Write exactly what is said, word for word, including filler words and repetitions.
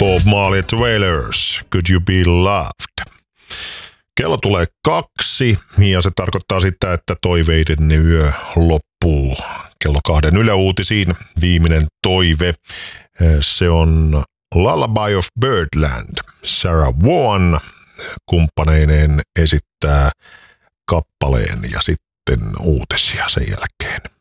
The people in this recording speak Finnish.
Bob Marley Wailers, Could You Be Loved. Kello tulee kaksi ja se tarkoittaa sitä, että toiveiden yö loppuu. Kello kahden yläuutisiin viimeinen toive. Se on Lullaby of Birdland. Sarah Vaughan kumppaneineen esittää kappaleen ja sitten uutisia sen jälkeen.